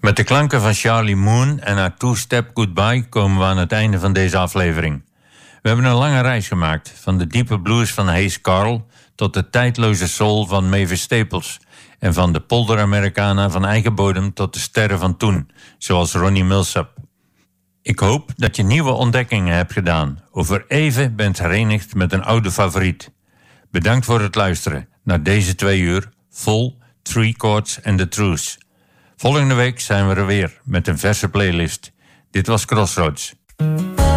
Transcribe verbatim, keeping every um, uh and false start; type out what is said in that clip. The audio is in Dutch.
Met de klanken van Charlie Moon en haar Two-Step Goodbye komen we aan het einde van deze aflevering. We hebben een lange reis gemaakt, van de diepe blues van Hayes Carll tot de tijdloze soul van Mavis Staples en van de polder-Americana van eigen bodem tot de sterren van toen, zoals Ronnie Milsap. Ik hoop dat je nieuwe ontdekkingen hebt gedaan, of er even bent herenigd met een oude favoriet. Bedankt voor het luisteren naar deze twee uur vol Three Chords and the Truth. Volgende week zijn we er weer met een verse playlist. Dit was Crossroads.